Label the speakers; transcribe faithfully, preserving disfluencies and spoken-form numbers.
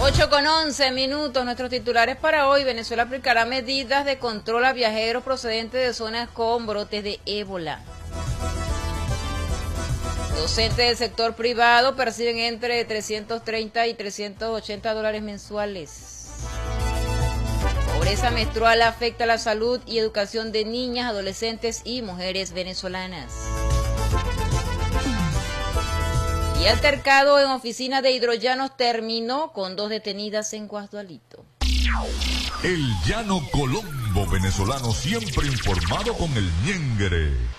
Speaker 1: ocho con once minutos, nuestros titulares para hoy. Venezuela aplicará medidas de control a viajeros procedentes de zonas con brotes de ébola. Docentes del sector privado perciben entre trescientos treinta y trescientos ochenta dólares mensuales. Pobreza menstrual afecta la salud y educación de niñas, adolescentes y mujeres venezolanas. Y altercado en oficina de Hidrollanos terminó con dos detenidas en Guasdualito.
Speaker 2: El Llano Colombo venezolano, siempre informado con el ñengere.